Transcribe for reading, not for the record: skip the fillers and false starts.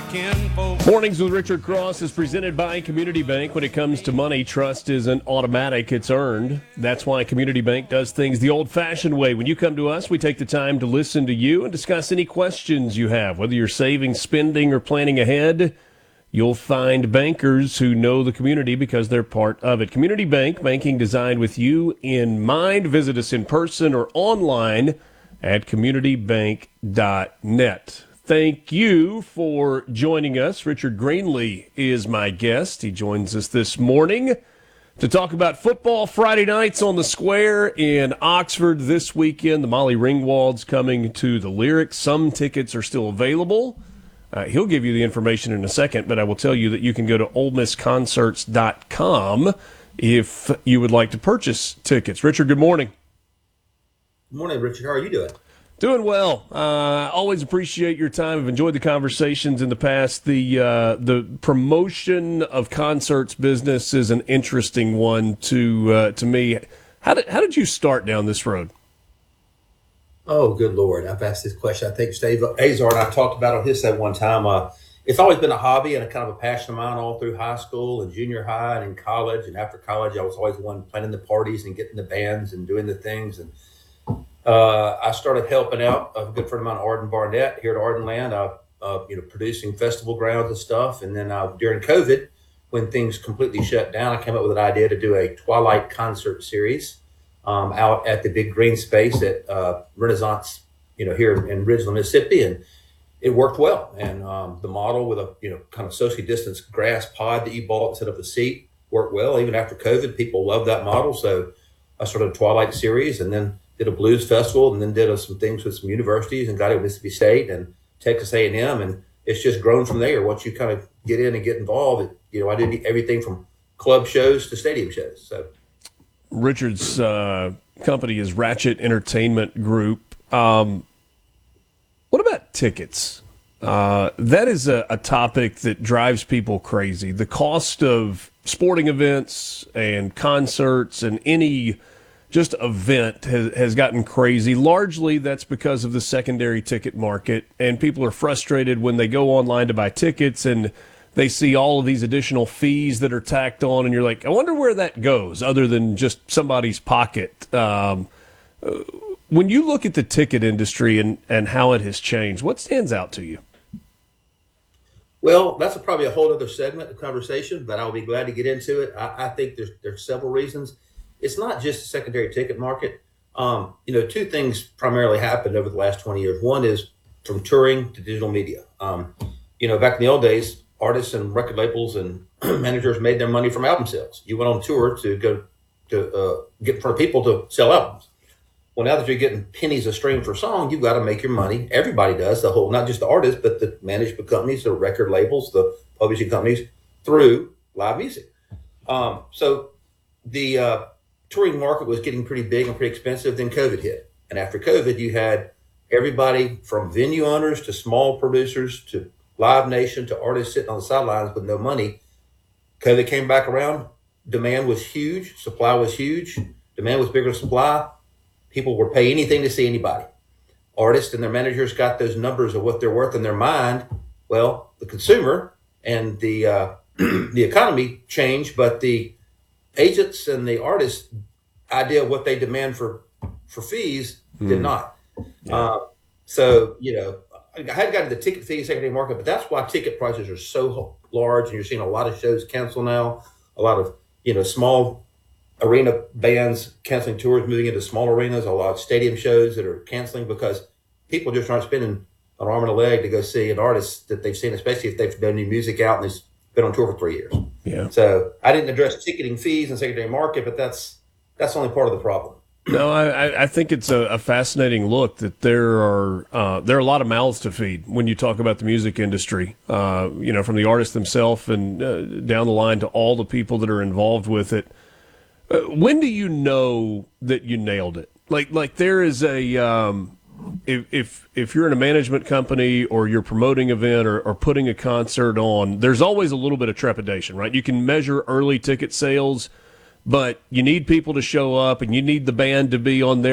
kinfolk. Mornings with Richard Cross is presented by Community Bank. When it comes to money, trust isn't automatic, it's earned. That's why Community Bank does things the old-fashioned way. When you come to us, we take the time to listen to you and discuss any questions you have. Whether you're saving, spending, or planning ahead, you'll find bankers who know the community because they're part of it. Community Bank, banking designed with you in mind. Visit us in person or online at communitybank.net. Thank you for joining us. Richard Greenlee is my guest. He joins us this morning to talk about football Friday nights on the Square in Oxford this weekend. The Molly Ringwald's coming to the Lyric. Some tickets are still available. He'll give you the information in a second, but I will tell you that you can go to OleMissConcerts.com if you would like to purchase tickets. Richard, good morning. Good morning, Richard. How are you doing? Doing well. Always appreciate your time. I've enjoyed the conversations in the past. The promotion of concerts business is an interesting one to me. How did you start down this road? Oh, good Lord. I've asked this question. I think Steve Azar and I talked about it on his set one time. It's always been a hobby and a kind of a passion of mine all through high school and junior high and in college. And after college, I was always the one planning the parties and getting the bands and doing the things. And I started helping out a good friend of mine, Arden Barnett, here at Ardenland, producing festival grounds and stuff. And then during COVID, when things completely shut down, I came up with an idea to do a Twilight concert series out at the big green space at Renaissance, here in Ridgeland, Mississippi. And it worked well. And the model with a, kind of socially distanced grass pod that you bought instead of a seat worked well. Even after COVID, people loved that model. So I started a Twilight series and then did a blues festival, and then did some things with some universities and got at Mississippi State and Texas A&M, and it's just grown from there. Once you kind of get in and get involved, I did everything from club shows to stadium shows. So, Richard's company is Ratchet Entertainment Group. What about tickets? That is a topic that drives people crazy. The cost of sporting events and concerts and any just event has gotten crazy. Largely, that's because of the secondary ticket market, and people are frustrated when they go online to buy tickets and they see all of these additional fees that are tacked on, and you're like, I wonder where that goes, other than just somebody's pocket. When you look at the ticket industry and how it has changed, what stands out to you? Well, that's probably a whole other segment of conversation, but I'll be glad to get into it. I think there's several reasons. It's not just the secondary ticket market. Two things primarily happened over the last 20 years. One is from touring to digital media. Back in the old days, artists and record labels and managers made their money from album sales. You went on tour to go to get in front of people to sell albums. Well, now that you're getting pennies a stream for a song, you've got to make your money. Everybody does, not just the artists, but the management companies, the record labels, the publishing companies, through live music. So the touring market was getting pretty big and pretty expensive. Then COVID hit. And after COVID, you had everybody from venue owners to small producers to Live Nation to artists sitting on the sidelines with no money. COVID came back around. Demand was huge. Supply was huge. Demand was bigger than supply. People would pay anything to see anybody. Artists and their managers got those numbers of what they're worth in their mind. Well, the consumer and the economy changed, but the agents and the artists' idea of what they demand for fees did not. Yeah. I hadn't gotten the ticket fee secondary market, but that's why ticket prices are so large, and you're seeing a lot of shows cancel now. A lot of small arena bands canceling tours, moving into small arenas. A lot of stadium shows that are canceling because people just aren't spending an arm and a leg to go see an artist that they've seen, especially if they've done new music out and they've been on tour for 3 years. Yeah. So I didn't address ticketing fees and secondary market, but that's only part of the problem. No, I think it's a fascinating look that there are a lot of mouths to feed when you talk about the music industry. From the artists themselves and down the line to all the people that are involved with it. When do you know that you nailed it? Like there is a if you're in a management company or you're promoting an event or putting a concert on, there's always a little bit of trepidation, right? You can measure early ticket sales, but you need people to show up and you need the band to be on there.